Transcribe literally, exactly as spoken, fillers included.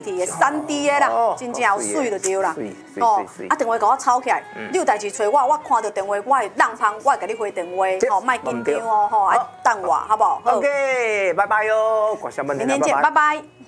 的三 D 的啦，真正有水就对啦。哦，啊电话甲我抄起来，你有代志找我，我看到电话，我会浪芳，我会甲你回电话，吼，莫紧张哦，吼，啊等我，好不好？ OK，拜拜哟，国小问题， 明天见，拜拜。